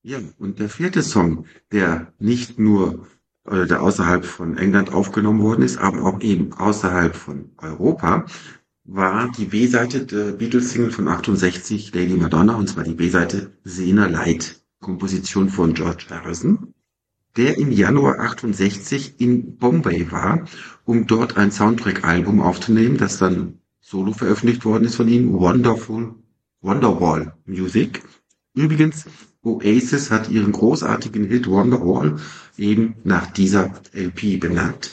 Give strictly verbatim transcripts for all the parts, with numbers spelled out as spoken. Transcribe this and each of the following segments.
Ja, und der vierte Song, der nicht nur, oder der außerhalb von England aufgenommen worden ist, aber auch eben außerhalb von Europa, war die B-Seite der Beatles-Single von achtundsechzig, Lady Madonna, und zwar die B-Seite Sena Light, Komposition von George Harrison, der im Januar achtundsechzig in Bombay war, um dort ein Soundtrack-Album aufzunehmen, das dann solo veröffentlicht worden ist von ihm, Wonderful, Wonderwall Music. Übrigens, Oasis hat ihren großartigen Hit Wonderwall eben nach dieser L P benannt.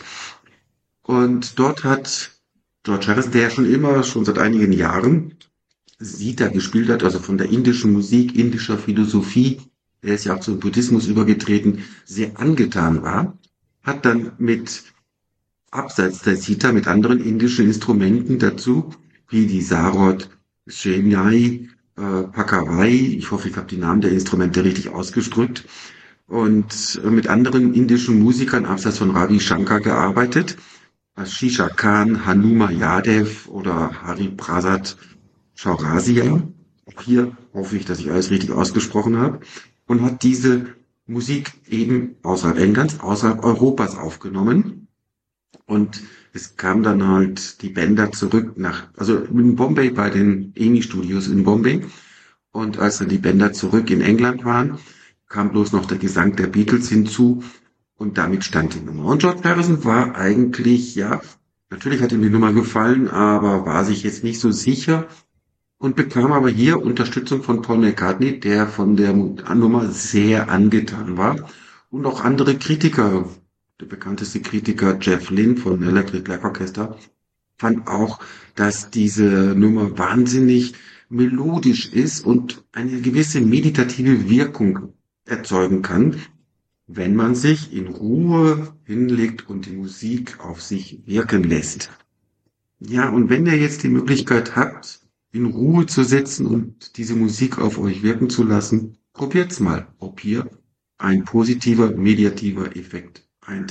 Und dort hat George Harrison, der ja schon immer, schon seit einigen Jahren Sita gespielt hat, also von der indischen Musik, indischer Philosophie, er ist ja auch zum Buddhismus übergetreten, sehr angetan war, hat dann mit abseits der Sita mit anderen indischen Instrumenten dazu, wie die Sarod, Shehnai, äh, Pakawai, ich hoffe, ich habe die Namen der Instrumente richtig ausgedrückt, und äh, mit anderen indischen Musikern abseits von Ravi Shankar gearbeitet, Ashish Khan, Hanuma Yadev oder Hari Prasad Chaurasia. Auch hier hoffe ich, dass ich alles richtig ausgesprochen habe. Und hat diese Musik eben außerhalb Englands, außerhalb Europas aufgenommen. Und es kam dann halt die Bänder zurück nach, also in Bombay bei den EMI Studios in Bombay. Und als dann die Bänder zurück in England waren, kam bloß noch der Gesang der Beatles hinzu. Und damit stand die Nummer. Und George Harrison war eigentlich, ja, natürlich hat ihm die Nummer gefallen, aber war sich jetzt nicht so sicher und bekam aber hier Unterstützung von Paul McCartney, der von der Nummer sehr angetan war. Und auch andere Kritiker, der bekannteste Kritiker Jeff Lynne von Electric Light Orchestra, fand auch, dass diese Nummer wahnsinnig melodisch ist und eine gewisse meditative Wirkung erzeugen kann, wenn man sich in Ruhe hinlegt und die Musik auf sich wirken lässt. Ja, und wenn ihr jetzt die Möglichkeit habt, in Ruhe zu sitzen und diese Musik auf euch wirken zu lassen, probiert's mal, ob hier ein positiver, mediativer Effekt eintritt.